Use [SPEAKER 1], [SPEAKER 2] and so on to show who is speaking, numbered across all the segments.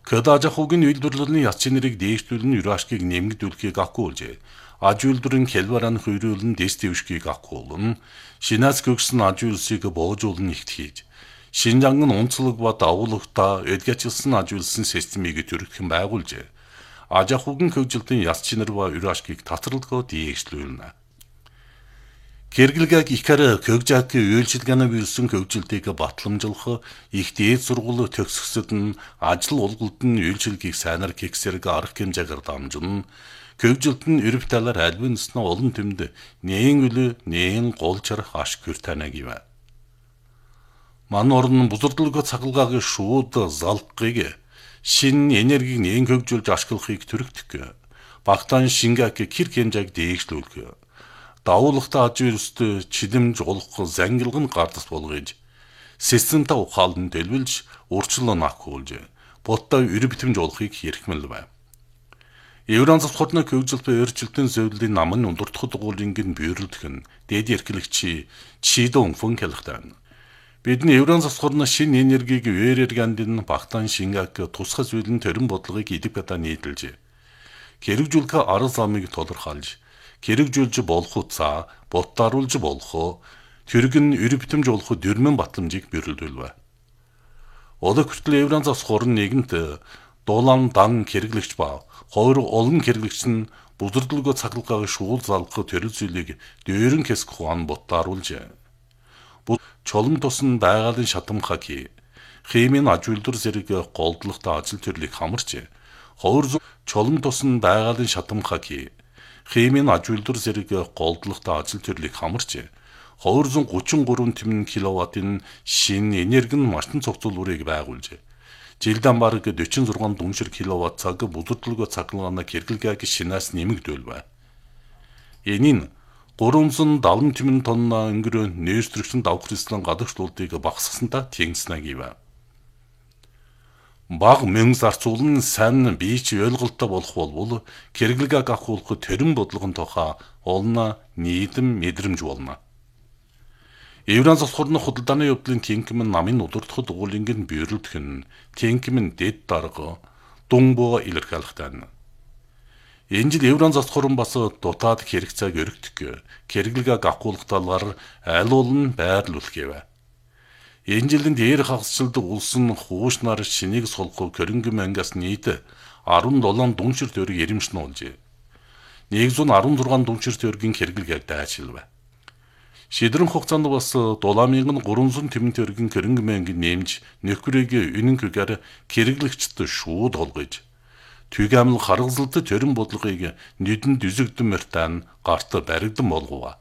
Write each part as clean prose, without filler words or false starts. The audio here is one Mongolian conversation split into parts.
[SPEAKER 1] Көд аж ахуйн үйлдвэрлэлийн яс чинэрийг дээшлүүлэн юрашкийг нэмэгдүүлэхийг агуулжээ. Аж үйлдвэрийн хялбараа хөрөөлөн дэстившгийг агуулна. Шинээс гөгсөн аж үйлсийг боожуулан ихтгэж. Шинжанг нь онцлог ба давуулагта эдгэжсэн аж үйлсэн системийг төрөлхөн байгуулжээ. Аж ахуйн хөгжилтийн яс чинэр ба юрашкийг татварлага дээшлүүлнэ. Хэрэглэгийг ихэр хөгжаак үйлчилгээний бэлсэн хөгжилтийг батламжуулах их дээд сургууль төгсгсөд нь ажил олголт нь үйлчилгээг сайнаар гихсэрэг арга хэмжээгээр дамжуулна. Хөгжилт нь эрв талаар альбин нэснэ олон тэмд нээн үлэ нээн гол чарах аш гүртэнэг юм. Ман орн бузардлага цагалгаагийн шууд залхыг шин энергийг нээн хөгжүүлж ашиглахыг төрөгдөх. Багтаан шингээг хэр хэмжээг дээшлүүлэх. Давуулагтай аж үйлстэй чилэмж олох зангилгын гардас болгож системтэй ухаалн дэлбэлж урчлан агуулж боттой эрэ битэмж олохыг хэрхмэл байв. Евразийн хотны хөгжилт өөрчлөлтийн зөвлөлийн нам нь ундурдах дугуулингийн бүйрэлдэх нь дэд эрхлэгчи чидон фон хэлхтэн. Бидний Евразийн хотны шинэ энергийг вэрэргэндэн багтаан шингээг тусгай зүйлэн төрөн бодлогыг идэвхтэй нийтэлж хэрэгжүүлэх арга замыг тодорхойлж хэрэгжүүлж болох утсаа боттааруулж болох тэрэг нь эрэ битэмж болох дөрмөн батламжийг бэрэлдүүлвэ. Одоо хүртэл Евразийн хорн нэгэнт дулаан дан хэрэглэгч ба хоёр олон хэрэглэгч нь бузардлага цагалгаагийн шуул залгах төрөл зүйлийг дээрэн хэсэх хуан боттааруулж. Чолон тусан байгалийн шатамхаг химийн аж үйлдвэр зэрэг голдлогтой ажил төрлийг хамарч хоёр чолон тусан байгалийн шатамхаг химийн аж үйлдвэр зэрэг голдлогтой ажил төрлийг хамарч 233 тэмнэн киловаттын шинэ энергийн машин цогцлуурыг байгуулж жилдээ бараг 46 дүншир киловатт цаг бузардлага цагалгааны хэрэглэгийг шинээс нэмэгдүүлвэ. Энэ нь 370 тэмнэн тонна өнгөрөө нөөцлөгчн давх хэслийн гадагшлуултыг багасгасантай тэнцэнэ гэв. Баг мөн зарцуулан сайн бийч ойлголттой болох болбол хэрэглэгийг авахулах төрөн бодлогын тухай олно нийтэм мэдрэмж болно. Евразийн хорны худалдааны явдлын тэнхим нь намын удирдах дугуулингийн бүйрэлдэх нь тэнхим нь дэд дарга дунбоо илэрхийлэхтэй. Энэ жил Евразийн хорн бас дутаад хэрэгцээг өргөдөх хэрэглэгийг авахулах талаар аль олон байрлуулах гэв. Энэ жилийн дээр хагасчилд улсын хуушнаар шинийг сулхав хөрөнгө мангаас нийт 17 дүншир төгрөг ирэмшнэ олжээ. 116 дүншир төгрөгийн хэрэглэгийг дайчилвэ. Шидрэн хугацаанд бас 7300 тэмнэн төгрөгийн хөрөнгө мангыг нэмж нөхрийг үнэнхээр хэрэглэгчд шууд олгож түгээмэл харгалзалт төрөн бодлогыг нэдэн дүзэгдэн мөртään гарт баригдан болгова.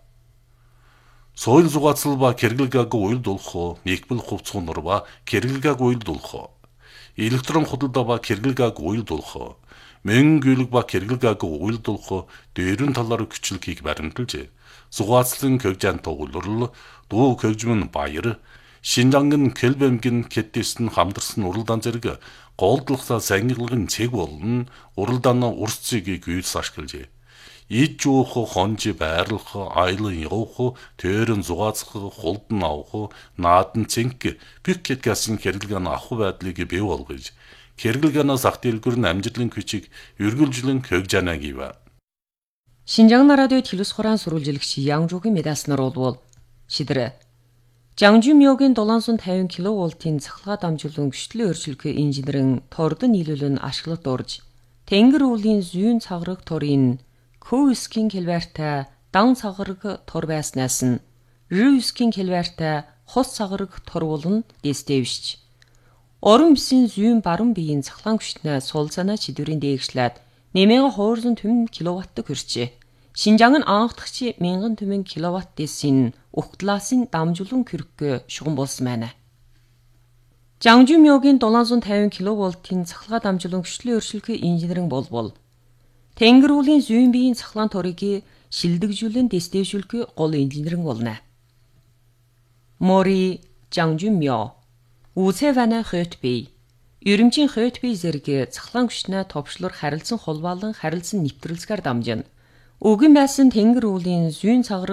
[SPEAKER 1] Соёл зугаацал ба хэрэглэгийг уйлдуулах, нэгбэл хувцсан нур ба хэрэглэгийг уйлдуулах, электрон худалдаа ба хэрэглэгийг уйлдуулах, мөнгө ба хэрэглэгийг уйлдуулах дээрэн талаар хүчлэгийг баримталж, зугаацлын хөгжаан тугуулрал, дуу хөгжмөн баяр, шинжангын кэлбэмгэн кэттесн хамдарсан уралдаан зэрэг голдлогтой сангилгын цэг болон уралдааны урсцыг гүйс ашиглажээ. Ид жуух, хонж байрлах, айлан явах, төрөн зугаацах, хулдан авах, наадан цэнх, пикет газын хэрэглэгийн авах байдлыг бий болгож, хэрэглэгээнээс ах дэлгүүр нь амжилтын хүчийг үргэлжлэн хөгжаана гэв.
[SPEAKER 2] Шинжаан радио телевиз хураан сурвалжлагч Янжуугийн медаснаар болвол шидэр Жаңжумёгийн 750 кВт-ийн цахилгаан дамжуулан гүшлийн өөрчлөлтийн инженерийн тордон нийлүүлэн ашиглалт орж тэнгэр уулын зүүн цаграг торын К9 киловаттай дан цаграг тор байснаас нь 9 киловаттай хос цаграг тор болон дэстэвшж орон бисын зүүн баруун биеийн цахилгаан хүчнээ сул санаа чидвэрийн дээшлээд 8200 тэмнэн киловаттг хүрчээ. Шинжаан нь анхдагч 1000 тэмнэн киловатт дэсийн ухтлаасын дамжуулан хөрөх шугам болсон байна. Жаңжумёгийн 750 кВт-ийн цахилгаан дамжуулан гүшлийн өөрчлөлтийн инженерийн болбол тэнгэр уулын зүүн биеийн цахилгаан торыг шилдэгжүүлэн дэстэвшүүлэх гол инженерийн болно. Мори Жаңжумё Үцэвана Хөтбий Ерөнчийн Хөтбий зэрэг цахилгаан хүчнээ товчлор харилцан холбоолон харилцан нэвтрэлцгээр дамжина. Өгөн байсан тэнгэр уулын зүүн цаграг